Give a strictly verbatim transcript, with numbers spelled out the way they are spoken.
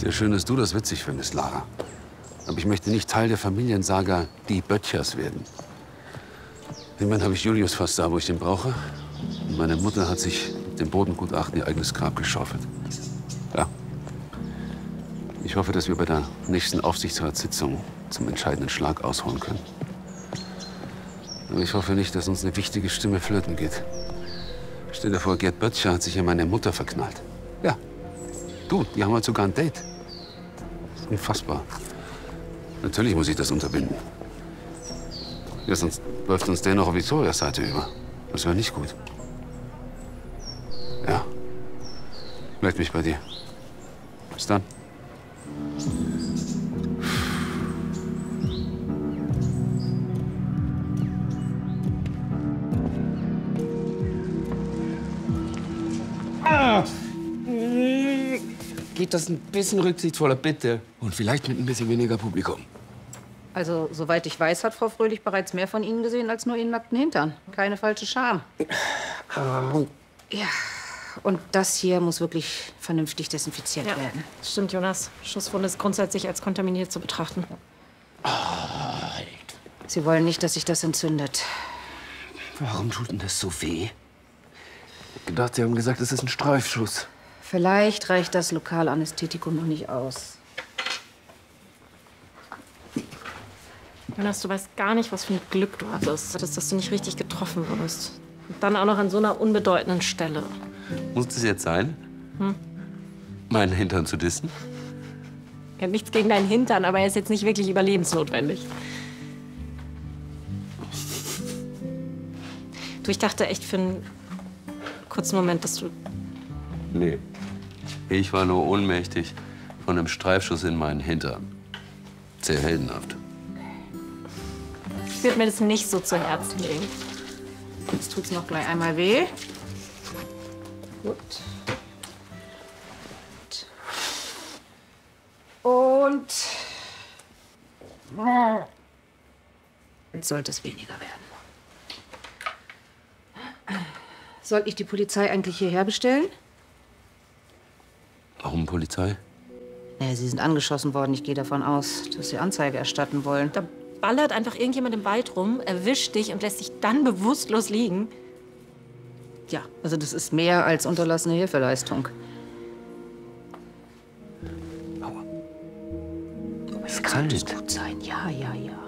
Sehr schön, dass du das witzig findest, Lara. Aber ich möchte nicht Teil der Familiensaga Die Böttchers werden. Immerhin habe ich Julius fast da, wo ich den brauche. Und meine Mutter hat sich mit dem Bodengutachten ihr eigenes Grab geschaufelt. Ja. Ich hoffe, dass wir bei der nächsten Aufsichtsratssitzung zum entscheidenden Schlag ausholen können. Aber ich hoffe nicht, dass uns eine wichtige Stimme flöten geht. Stell dir vor, Gerd Böttcher hat sich in meine Mutter verknallt. Ja. Du, die haben heute sogar ein Date. Das ist unfassbar. Natürlich muss ich das unterbinden. Ja, sonst läuft uns der noch auf Victorias Seite über. Das wäre nicht gut. Ja. Ich melde mich bei dir. Bis dann. Ah. Geht das ein bisschen rücksichtsvoller, bitte? Und vielleicht mit ein bisschen weniger Publikum. Also, soweit ich weiß, hat Frau Fröhlich bereits mehr von Ihnen gesehen als nur Ihren nackten Hintern. Keine falsche Scham. Oh. Ja, und das hier muss wirklich vernünftig desinfiziert Ja, werden. stimmt, Jonas. Schusswunde ist grundsätzlich als kontaminiert zu betrachten. Sie wollen nicht, dass sich das entzündet. Warum tut denn das so weh? Ich gedacht, Sie haben gesagt, es ist ein Streifschuss. Vielleicht reicht das Lokalanästhetikum noch nicht aus. Jonas, du weißt gar nicht, was für ein Glück du hattest, dass, dass du nicht richtig getroffen wurdest. Und dann auch noch an so einer unbedeutenden Stelle. Muss das jetzt sein? Hm? Meinen Hintern zu dissen? Ich habe nichts gegen deinen Hintern, aber er ist jetzt nicht wirklich überlebensnotwendig. Du, ich dachte echt für einen kurzen Moment, dass du... Nee. Ich war nur ohnmächtig von einem Streifschuss in meinen Hintern. Sehr heldenhaft. Ich würde mir das nicht so zu Herzen legen. Jetzt tut's noch gleich einmal weh. Gut. Und jetzt sollte es weniger werden. Soll ich die Polizei eigentlich hierher bestellen? Warum Polizei? Naja, Sie sind angeschossen worden. Ich gehe davon aus, dass Sie Anzeige erstatten wollen. Da ballert einfach irgendjemand im Wald rum, erwischt dich und lässt dich dann bewusstlos liegen. Ja, also das ist mehr als unterlassene Hilfeleistung. Aua. Es ist kalt. Gut sein, ja, ja, ja.